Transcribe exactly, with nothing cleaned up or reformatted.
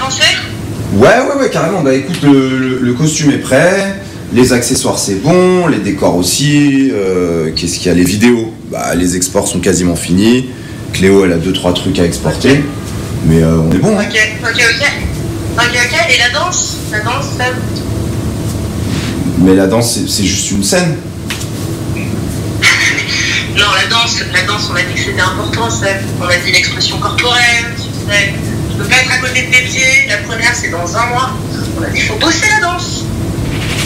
commencer? Ouais, ouais, ouais, carrément. Bah écoute, le, le, le costume est prêt, les accessoires c'est bon, les décors aussi. Euh, qu'est-ce qu'il y a? Les vidéos, bah les exports sont quasiment finis. Cléo, elle a deux trois trucs à exporter, okay. mais euh, on est bon. Hein. Ok, ok, ok. Ok, ok. Et la danse? La danse, ça... Mais la danse, c'est, c'est juste une scène. Non, la danse, la danse, on a dit que c'était important, ça. On a dit l'expression corporelle, tu sais. Je peux pas être à côté de tes pieds. La première, c'est dans un mois. On a dit qu'il faut bosser la danse.